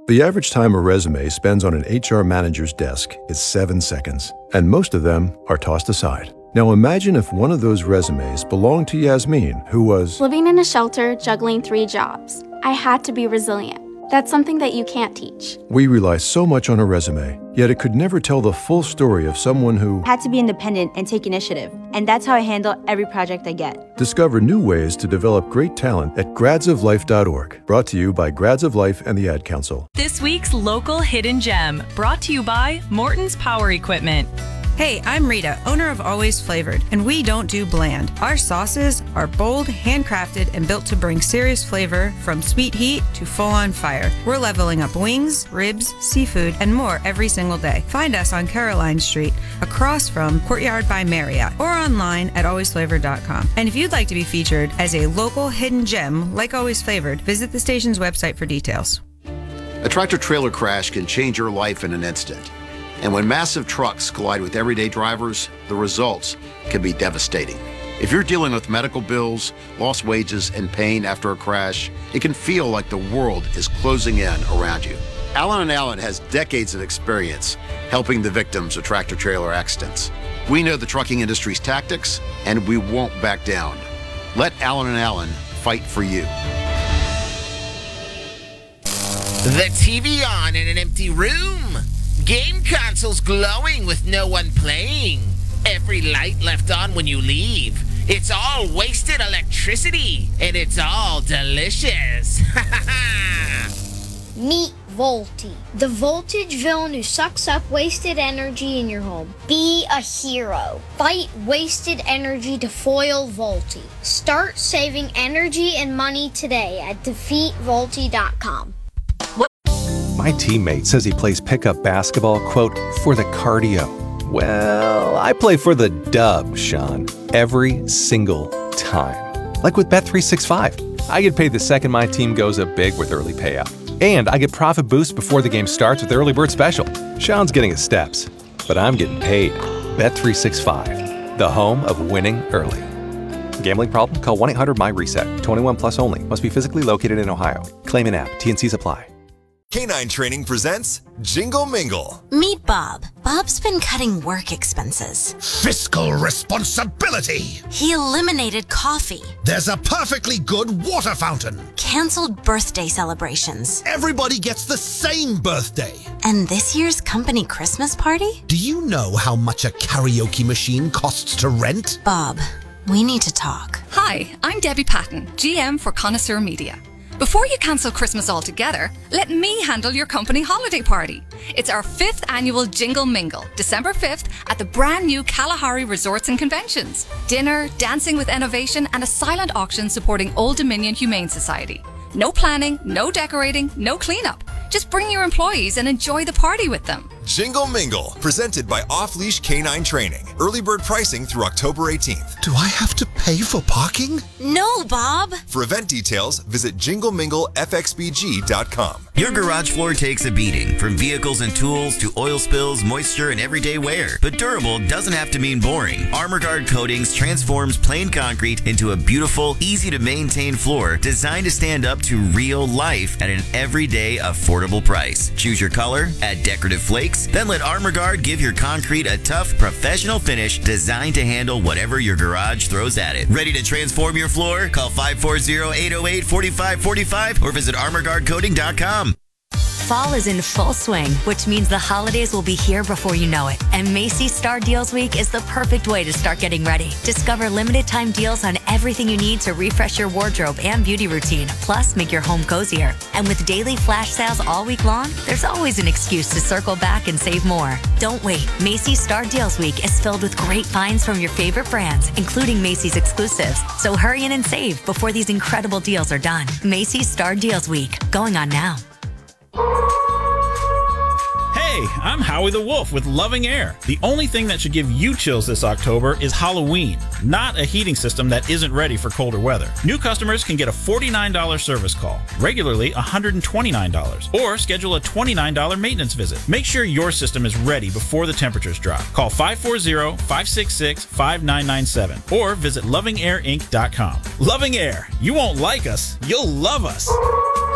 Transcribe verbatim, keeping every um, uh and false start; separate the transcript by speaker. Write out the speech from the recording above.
Speaker 1: The average time a resume spends on an H R manager's desk is seven seconds, and most of them are tossed aside. Now imagine if one of those resumes belonged to Yasmin, who was
Speaker 2: living in a shelter, juggling three jobs. I had to be resilient. That's something that you can't teach.
Speaker 1: We rely so much on a resume, yet it could never tell the full story of someone who
Speaker 3: had to be independent and take initiative. And that's how I handle every project I get.
Speaker 1: Discover new ways to develop great talent at grads of life dot org. Brought to you by Grads of Life and the Ad Council.
Speaker 4: This week's local hidden gem, brought to you by Morton's Power Equipment.
Speaker 5: Hey, I'm Rita, owner of Always Flavored, and we don't do bland. Our sauces are bold, handcrafted, and built to bring serious flavor from sweet heat to full-on fire. We're leveling up wings, ribs, seafood, and more every single day. Find us on Caroline Street, across from Courtyard by Marriott, or online at always flavored dot com. And if you'd like to be featured as a local hidden gem like Always Flavored, visit the station's website for details.
Speaker 6: A tractor-trailer crash can change your life in an instant. And when massive trucks collide with everyday drivers, the results can be devastating. If you're dealing with medical bills, lost wages, and pain after a crash, it can feel like the world is closing in around you. Allen and Allen has decades of experience helping the victims of tractor-trailer accidents. We know the trucking industry's tactics, and we won't back down. Let Allen and Allen fight for you.
Speaker 7: The T V on in an empty room. Game consoles glowing with no one playing. Every light left on when you leave. It's all wasted electricity, and it's all delicious.
Speaker 8: Meet Volty, the voltage villain who sucks up wasted energy in your home. Be a hero. Fight wasted energy to foil Volty. Start saving energy and money today at defeat volty dot com.
Speaker 9: My teammate says he plays pickup basketball, quote, for the cardio. Well, I play for the dub, Sean, every single time. Like with Bet three sixty-five. I get paid the second my team goes up big with early payout. And I get profit boosts before the game starts with Early Bird Special. Sean's getting his steps, but I'm getting paid. Bet three sixty-five, the home of winning early. Gambling problem? Call one eight hundred my reset. twenty-one plus only. Must be physically located in Ohio. Claim an app. T N Cs apply.
Speaker 10: K nine Training presents Jingle Mingle.
Speaker 11: Meet Bob. Bob's been cutting work expenses.
Speaker 12: Fiscal responsibility.
Speaker 11: He eliminated coffee.
Speaker 12: There's a perfectly good water fountain.
Speaker 11: Canceled birthday celebrations.
Speaker 12: Everybody gets the same birthday.
Speaker 11: And this year's company Christmas party?
Speaker 12: Do you know how much a karaoke machine costs to rent?
Speaker 11: Bob, we need to talk.
Speaker 13: Hi, I'm Debbie Patton, G M for Connoisseur Media. Before you cancel Christmas altogether, let me handle your company holiday party. It's our fifth annual Jingle Mingle, December fifth, at the brand new Kalahari Resorts and Conventions. Dinner, dancing with innovation, and a silent auction supporting Old Dominion Humane Society. No planning, no decorating, no cleanup. Just bring your employees and enjoy the party with them.
Speaker 10: Jingle Mingle, presented by Off Leash K nine Training. Early bird pricing through October eighteenth.
Speaker 12: Do I have to pay for parking?
Speaker 11: No, Bob.
Speaker 10: For event details, visit jingle mingle f x b g dot com.
Speaker 14: Your garage floor takes a beating, from vehicles and tools to oil spills, moisture, and everyday wear. But durable doesn't have to mean boring. ArmorGuard Coatings transforms plain concrete into a beautiful, easy-to-maintain floor designed to stand up to real life at an everyday, affordable price. Choose your color, add decorative flakes, then let ArmorGuard give your concrete a tough, professional finish designed to handle whatever your garage throws at it. Ready to transform your floor? Call five four zero, eight zero eight, four five four five or visit armor guard coating dot com.
Speaker 15: Fall is in full swing, which means the holidays will be here before you know it. And Macy's Star Deals Week is the perfect way to start getting ready. Discover limited time deals on everything you need to refresh your wardrobe and beauty routine, plus make your home cozier. And with daily flash sales all week long, there's always an excuse to circle back and save more. Don't wait. Macy's Star Deals Week is filled with great finds from your favorite brands, including Macy's exclusives. So hurry in and save before these incredible deals are done. Macy's Star Deals Week, going on now.
Speaker 16: Hey, I'm Howie the Wolf with Loving Air. The only thing that should give you chills this October is Halloween, not a heating system that isn't ready for colder weather. New customers can get a forty-nine dollars service call, regularly one hundred twenty-nine dollars, or schedule a twenty-nine dollars maintenance visit. Make sure your system is ready before the temperatures drop. Call five four zero, five six six, five nine nine seven or visit loving air inc dot com. Loving Air. You won't like us, you'll love us.